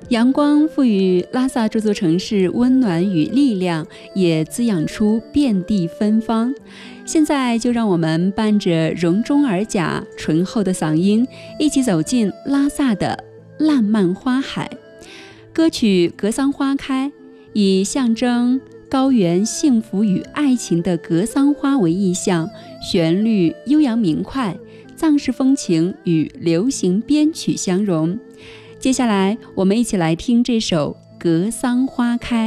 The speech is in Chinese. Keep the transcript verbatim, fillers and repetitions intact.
阳光赋予拉萨这座城市温暖与力量，也滋养出遍地芬芳。现在就让我们伴着容中尔甲醇厚的嗓音，一起走进拉萨的烂漫花海。歌曲《格桑花开》以象征高原幸福与爱情的格桑花为意象，旋律悠扬明快，藏式风情与流行编曲相融。接下来我们一起来听这首《格桑花开》。